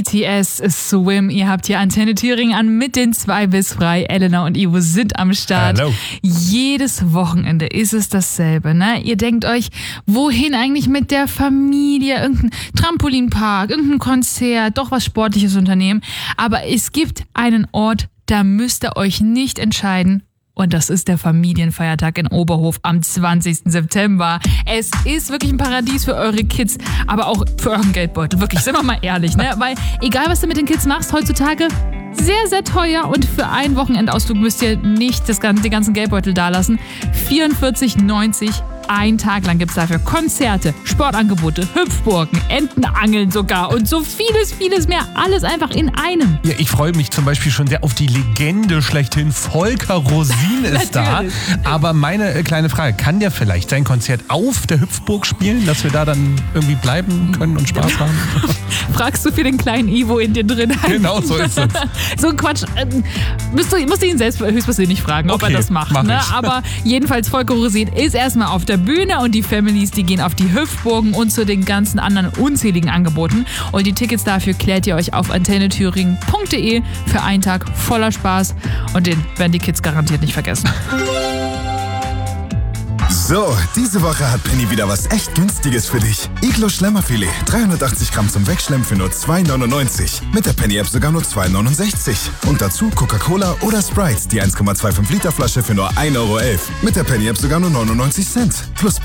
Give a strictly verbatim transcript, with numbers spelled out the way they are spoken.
B T S Swim. Ihr habt hier Antenne Thüringen an mit den zwei bis frei. Elena und Ivo sind am Start. Hallo. Jedes Wochenende ist es dasselbe, ne? Ihr denkt euch, wohin eigentlich mit der Familie? Irgendein Trampolinpark, irgendein Konzert, doch was Sportliches unternehmen. Aber es gibt einen Ort, da müsst ihr euch nicht entscheiden. Und das ist der Familienfeiertag in Oberhof am zwanzigsten September. Es ist wirklich ein Paradies für eure Kids, aber auch für euren Geldbeutel. Wirklich, sind wir mal ehrlich, ne? Weil egal, was du mit den Kids machst, heutzutage sehr, sehr teuer. Und für einen Wochenendausflug müsst ihr nicht das, den ganzen Geldbeutel dalassen. vierundvierzig neunzig. Ein Tag lang gibt's dafür Konzerte, Sportangebote, Hüpfburgen, Entenangeln sogar und so vieles, vieles mehr. Alles einfach in einem. Ja, ich freue mich zum Beispiel schon sehr auf die Legende schlechthin. Volker Rosin ist da. Aber meine äh, kleine Frage, kann der vielleicht sein Konzert auf der Hüpfburg spielen, dass wir da dann irgendwie bleiben können und Spaß haben? Fragst du für den kleinen Ivo in dir drin? Genau so ist es. So ein Quatsch. Ähm, musst, du, musst du ihn selbst höchstpersönlich fragen, ob Okay, er das macht. mach Ne? ich. Aber jedenfalls, Volker Rosin ist erstmal auf der Bühne und die Families, die gehen auf die Hüpfburgen und zu den ganzen anderen unzähligen Angeboten. Und die Tickets dafür klärt ihr euch auf antenne thüringen punkt de für einen Tag voller Spaß. Und den werden die Kids garantiert nicht vergessen. So, diese Woche hat Penny wieder was echt Günstiges für dich. Iglo Schlemmerfilet, dreihundertachtzig Gramm zum Wegschlemmen für nur zwei neunundneunzig. Mit der Penny-App sogar nur zwei neunundsechzig. Und dazu Coca-Cola oder Sprite, die eins Komma fünfundzwanzig Liter Flasche für nur ein Euro elf. Mit der Penny-App sogar nur neunundneunzig Cent. Plus